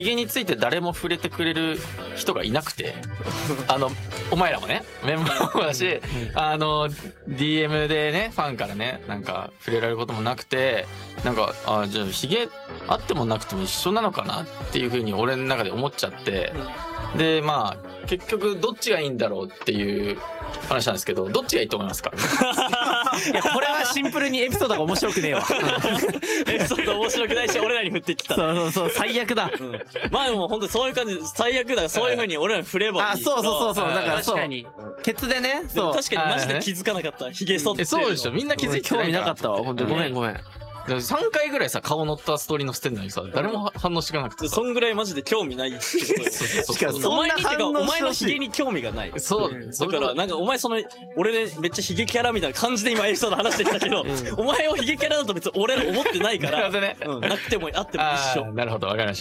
ヒゲについて誰も触れてくれる人がいなくて、お前らもね、メンバーもだし、DM でね、ファンからね、なんか触れられることもなくて、なんか、じゃあヒゲあってもなくても一緒なのかなっていう風に俺の中で思っちゃって、で、まあ、結局どっちがいいんだろうっていう話なんですけど、どっちがいいと思いますか？ いや、これはシンプルにエピソードが面白くねえわ。 エピソード面白くないし、俺らに振ってきた。 そう、最悪だ。 まあでも本当にそういう感じで、最悪だからそういう風に俺らに振ればいい。 そう。だからそう。 確かに。 ケツでね、そう。 確かにマジで気づかなかった。ヒゲ剃ってるの。 そうでしょ、みんな気づいて興味なかったわ、本当に。ごめん。 3回ぐらいさ、顔乗ったストーリー載せてんのにさ、誰も反応してくれなくてさ。 そんぐらいマジで興味ないってことよ。 しかもお前にってか、お前のヒゲに興味がない。 そう。 だから、なんかお前俺ね、めっちゃヒゲキャラみたいな感じで今エピソード話してきたけど、お前をヒゲキャラだと別に俺ら思ってないから、 なるほどね。 なくてもあっても一緒。 なるほど、わかりました。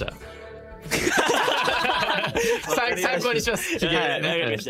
参考にします。 はい、わかりました。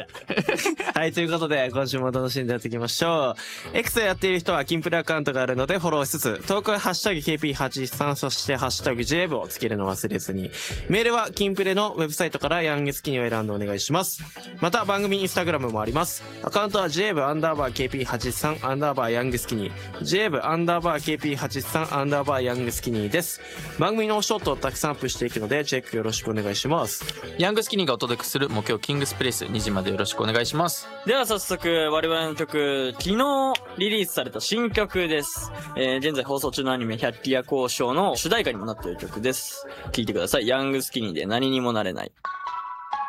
はい、ということで、今週も楽しんでやっていきましょう。X をやっている人は、キンプレアカウントがあるので、フォローしつつ、投稿はハッシュタグ KP813、そしてハッシュタグ JAVE をつけるのを忘れずに。メールは、キンプレのウェブサイトからヤングスキニを選んでお願いします。また、番組インスタグラムもあります。アカウントは JAVE_KP83_ ヤングスキニー。JAVE_KP83_ ヤングスキニーです。番組のショートをたくさんアップしていくので、チェックよろしくお願いします。 ヤングスキニーがお届けする木曜キングスプレイス2時までよろしくお願いします。 では早速、我々の曲、昨日リリースされた新曲です。現在放送中のアニメ、百鬼夜行賞の主題歌にもなっている曲です。聴いてください。ヤングスキニーで何にもなれない。